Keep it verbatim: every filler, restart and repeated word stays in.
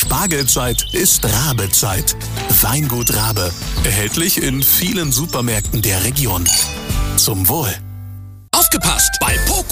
Spargelzeit ist Rabezeit. Weingut Rabe. Erhältlich in vielen Supermärkten der Region. Zum Wohl. Aufgepasst! Bei Poco